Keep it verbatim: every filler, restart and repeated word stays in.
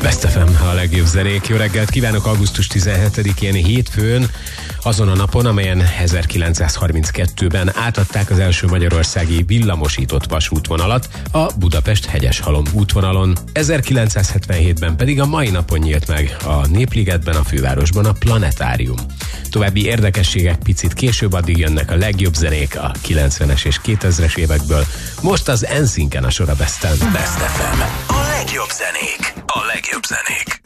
Best ef em, a legjobb zenék. Jó reggelt kívánok augusztus tizenhetedikén, hétfőn, azon a napon, amelyen ezerkilencszázharminckettőben átadták az első magyarországi villamosított vasútvonalat a Budapest-Hegyeshalom útvonalon. ezerkilencszázhetvenhétben pedig a mai napon nyílt meg a Népligetben, a fővárosban a Planetárium. További érdekességek picit később, addig jönnek a legjobb zenék a kilencvenes és kétezres évekből. Most az en sync-en a sor a Besten. Best ef em. A legjobb zenék. A legjobb zenék.